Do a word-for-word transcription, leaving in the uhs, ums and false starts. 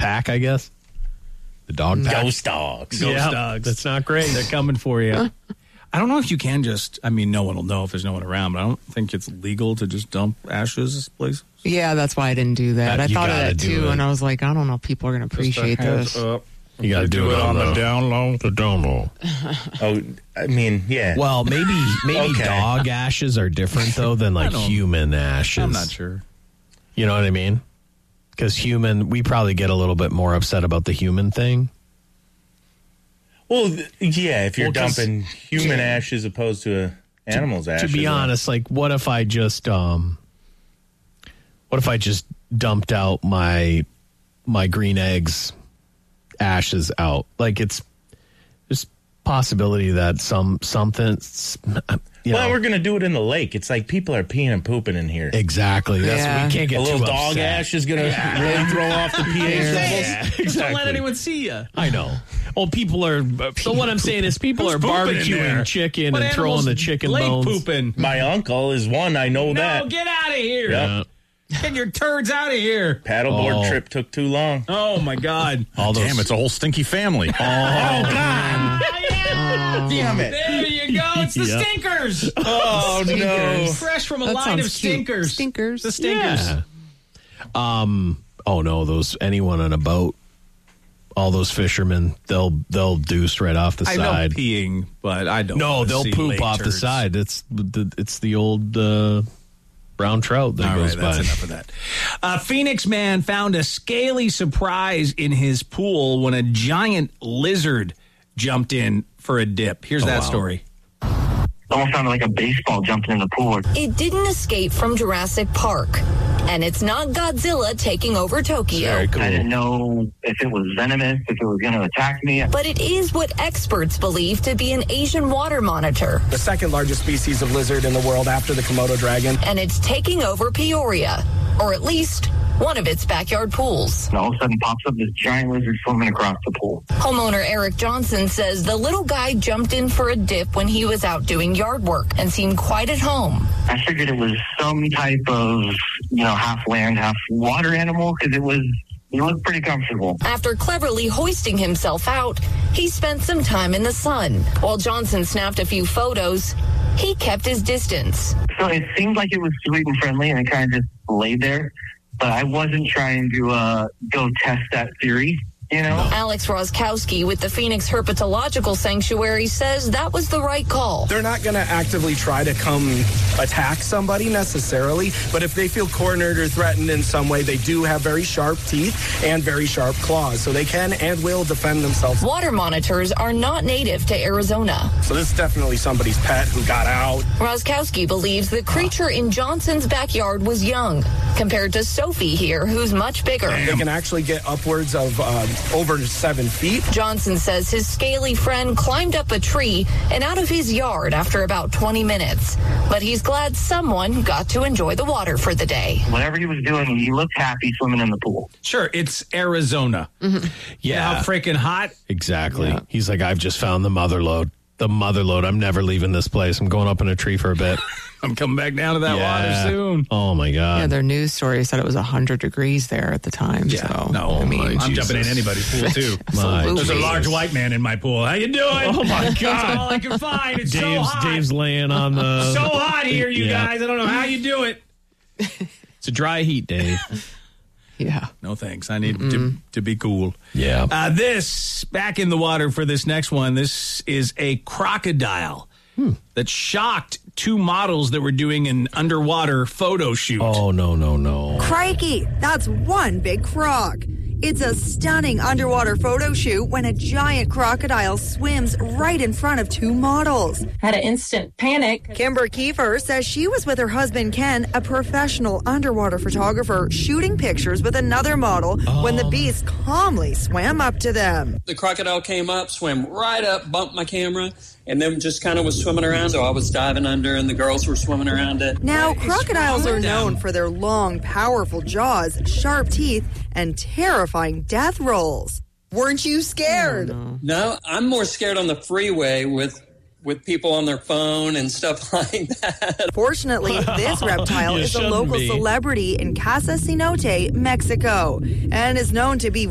pack, I guess. The dog pack. Ghost dogs. Ghost Yeah, dogs. That's not great. They're coming for you. I don't know if you can just, I mean, no one will know if there's no one around, but I don't think it's legal to just dump ashes places. Yeah, that's why I didn't do that. That- I you thought of gotta that do too, it. and I was like, I don't know if people are going to appreciate this. Up. You got to do, it on the down low. The down low. Oh, I mean, yeah. Well, maybe maybe Okay. dog ashes are different though than like don't- human ashes. I'm not sure. You know what I mean? Because human, we probably get a little bit more upset about the human thing. Well, th- yeah, if you're Well, 'cause- dumping human ashes opposed to a animal's To ashes. be honest, like, what if I just, um, what if I just dumped out my my green eggs ashes out? Like, it's just possibility that some something. You well, know, we're going to do it in the lake. It's like people are peeing and pooping in here. Exactly. That's Yeah. we can't get A little too dog upset. ash is going to really throw off the pH levels. Yeah, Just don't exactly. let anyone see you. I know. Well, people are. So what I'm saying is, people Who's are pooping in there? barbecuing chicken What and throwing animals the chicken lake bones. pooping. My uncle is one. I know No, that. get out of here. Yep. Get your turds out of here. Paddleboard Oh. trip took too long. Oh, my God. All those. Damn, it's a whole stinky family. Oh, God. Damn it. There you go. It's the Yep. stinkers. Oh, no. Stinkers. Fresh from a That line of sounds cute. stinkers. Stinkers. The stinkers. Yeah. Um. Oh no, those anyone on a boat, all those fishermen, they'll they'll deuce right off the I know side. peeing, but I don't. No, wanna they'll see poop lake off the turds. side. It's the it's the old uh, brown trout that All goes right, by. that's enough of that. A Phoenix man found a scaly surprise in his pool when a giant lizard jumped in for a dip. Here's that wow. story. Almost sounded like a baseball jumping in the pool. It didn't escape from Jurassic Park. And it's not Godzilla taking over Tokyo. Very cool. I didn't know if it was venomous, if it was going to attack me. But it is what experts believe to be an Asian water monitor. The second largest species of lizard in the world after the Komodo dragon. And it's taking over Peoria. Or at least one of its backyard pools. And all of a sudden pops up this giant lizard swimming across the pool. Homeowner Eric Johnson says the little guy jumped in for a dip when he was out doing yard work and seemed quite at home. I figured it was some type of, you know, half land, half water animal because it was, he looked pretty comfortable. After cleverly hoisting himself out, he spent some time in the sun. While Johnson snapped a few photos, he kept his distance. So it seemed like it was sweet and friendly and it kind of just laid there. But I wasn't trying to uh, go test that theory, you know? Alex Roskowski with the Phoenix Herpetological Sanctuary says that was the right call. They're not going to actively try to come attack somebody necessarily, but if they feel cornered or threatened in some way, they do have very sharp teeth and very sharp claws, so they can and will defend themselves. Water monitors are not native to Arizona. So this is definitely somebody's pet who got out. Roskowski believes the creature in Johnson's backyard was young, compared to Sophie here, who's much bigger. They can actually get upwards of um, over seven feet. Johnson says his scaly friend climbed up a tree and out of his yard after about twenty minutes. But he's glad someone got to enjoy the water for the day. Whatever he was doing, he looked happy swimming in the pool. Sure, it's Arizona. Mm-hmm. Yeah, How freaking hot. exactly. Yeah. He's like, I've just found the mother lode. The mother lode. I'm never leaving this place. I'm going up in a tree for a bit. I'm coming back down to that Yeah. water soon. Oh my god. Yeah, their news story said it was one hundred degrees there at the time. so, no, I mean, I'm jumping in anybody's pool too. My Absolutely. There's a Jesus. large white man in my pool. How you doing? Oh my That's god. all I can find. It's so Dave's hot. Dave's laying on the. so hot here, you Yeah. guys. I don't know how you do it. It's a dry heat, Dave. yeah. No thanks. I need to, to be cool. Yeah. Uh, this, back in the water for this next one, this is a crocodile that shocked two models that were doing an underwater photo shoot. Oh no no no. Crikey, that's one big croc. It's a stunning underwater photo shoot when a giant crocodile swims right in front of two models. Had an instant panic. Kimber Kiefer says she was with her husband Ken, a professional underwater photographer, shooting pictures with another model when the beast calmly swam up to them. The crocodile came up, swam right up, bumped my camera, and then just kind of was swimming around. So I was diving under, and the girls were swimming around it. Now, crocodiles are known for their long, powerful jaws, sharp teeth, and terrifying death rolls. Weren't you scared? No, I'm more scared on the freeway with with people on their phone and stuff like that. Fortunately, this reptile You is a shouldn't local be. celebrity in Casa Cenote, Mexico, and is known to be